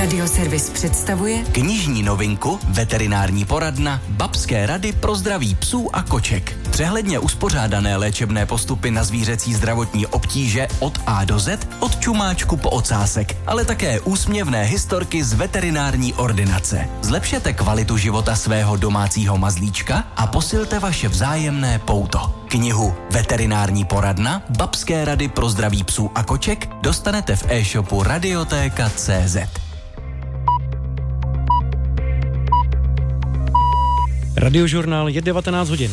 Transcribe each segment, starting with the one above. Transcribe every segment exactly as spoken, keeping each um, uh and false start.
Radioservis představuje knižní novinku Veterinární poradna Babské rady pro zdraví psů a koček. Přehledně uspořádané léčebné postupy na zvířecí zdravotní obtíže od A do Z, od čumáčku po ocásek, ale také úsměvné historky z veterinární ordinace. Zlepšete kvalitu života svého domácího mazlíčka a posilte vaše vzájemné pouto. Knihu Veterinární poradna Babské rady pro zdraví psů a koček dostanete v e-shopu Radiotéka tečka cé zet. Radiožurnál je devatenáct hodin.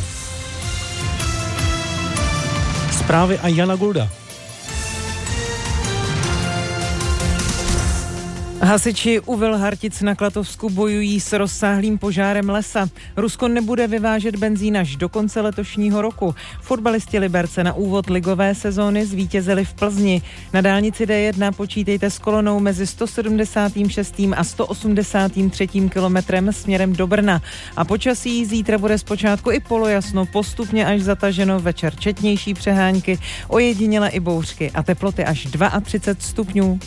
Zprávy a Jana Gulda. Hasiči u Velhartic na Klatovsku bojují s rozsáhlým požárem lesa. Rusko nebude vyvážet benzín až do konce letošního roku. Fotbalisti Liberce na úvod ligové sezóny zvítězili v Plzni. Na dálnici D jedna počítejte s kolonou mezi sto sedmdesát šest a sto osmdesát tři kilometrem směrem do Brna. A počasí zítra bude zpočátku i polojasno, postupně až zataženo, večer četnější přehánky, ojediněle i bouřky a teploty až třicet dva stupňů.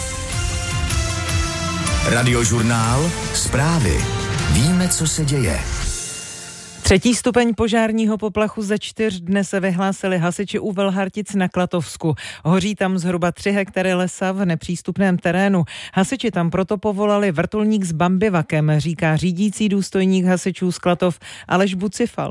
Radiožurnál, zprávy. Víme, co se děje. Třetí stupeň požárního poplachu ze čtyř dne se vyhlásili hasiči u Velhartic na Klatovsku. Hoří tam zhruba tři hektary lesa v nepřístupném terénu. Hasiči tam proto povolali vrtulník s bambivakem, říká řídící důstojník hasičů z Klatov Aleš Bucifal.